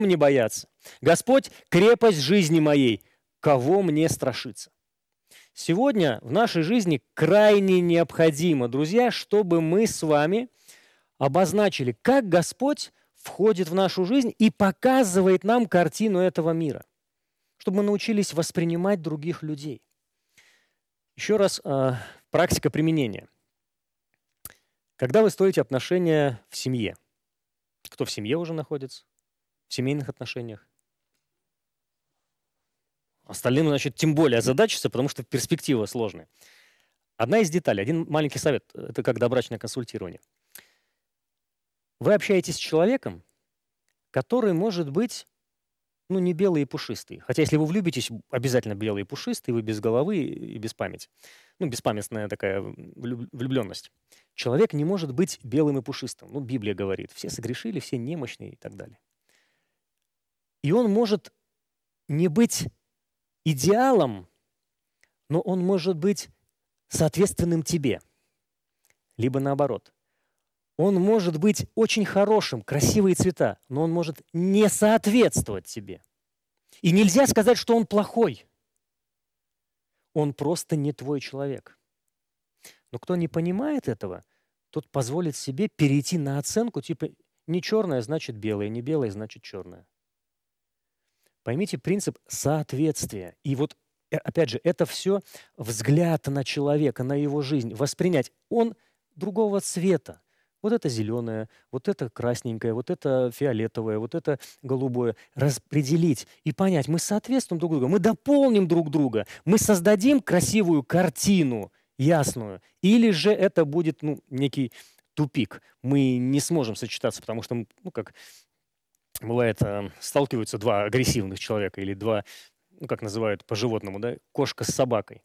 мне бояться? Господь, крепость жизни моей, кого мне страшиться? Сегодня в нашей жизни крайне необходимо, друзья, чтобы мы с вами обозначили, как Господь входит в нашу жизнь и показывает нам картину этого мира, чтобы мы научились воспринимать других людей. Еще раз, практика применения. Когда вы строите отношения в семье, кто в семье уже находится, в семейных отношениях, остальным, значит, тем более озадачиться, потому что перспектива сложная. Одна из деталей, один маленький совет, это как добрачное консультирование. Вы общаетесь с человеком, который может быть, не белый и пушистый. Хотя если вы влюбитесь, обязательно белый и пушистый, вы без головы и без памяти. Беспамятная такая влюбленность. Человек не может быть белым и пушистым. Библия говорит, все согрешили, все немощные и так далее. И он может не быть идеалом, но он может быть соответственным тебе. Либо наоборот. Он может быть очень хорошим, красивые цвета, но он может не соответствовать тебе. И нельзя сказать, что он плохой. Он просто не твой человек. Но кто не понимает этого, тот позволит себе перейти на оценку типа не черное значит белое, не белое значит черное. Поймите принцип соответствия. И вот, опять же, это все взгляд на человека, на его жизнь. Воспринять. Он другого цвета. Вот это зеленое, вот это красненькое, вот это фиолетовое, вот это голубое. Распределить и понять, мы соответствуем друг другу, мы дополним друг друга, мы создадим красивую картину, ясную. Или же это будет некий тупик. Мы не сможем сочетаться, потому что, как бывает, сталкиваются два агрессивных человека или два, как называют по-животному, да, кошка с собакой.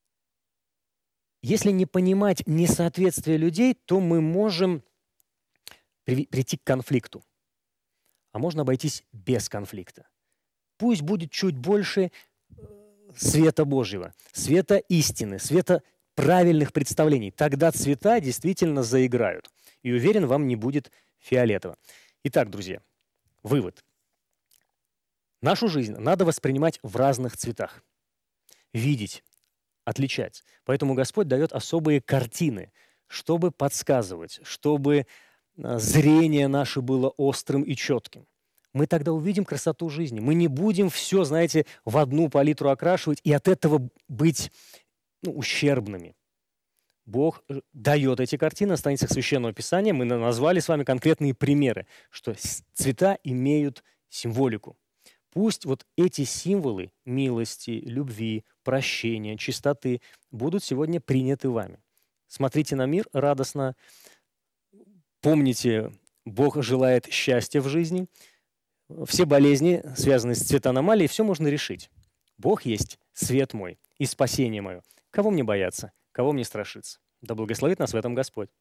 Если не понимать несоответствие людей, то мы можем прийти к конфликту. А можно обойтись без конфликта. Пусть будет чуть больше света Божьего, света истины, света правильных представлений. Тогда цвета действительно заиграют. И уверен, вам не будет фиолетово. Итак, друзья, вывод. Нашу жизнь надо воспринимать в разных цветах. Видеть, отличать. Поэтому Господь дает особые картины, чтобы подсказывать, чтобы зрение наше было острым и четким. Мы тогда увидим красоту жизни. Мы не будем все, знаете, в одну палитру окрашивать и от этого быть ущербными. Бог дает эти картины, останется к Священному Писанию. Мы назвали с вами конкретные примеры, что цвета имеют символику. Пусть вот эти символы милости, любви, прощения, чистоты будут сегодня приняты вами. Смотрите на мир радостно. Помните, Бог желает счастья в жизни. Все болезни, связанные с цветаномалией, все можно решить. Бог есть свет мой и спасение мое. Кого мне бояться? Кого мне страшиться? Да благословит нас в этом Господь.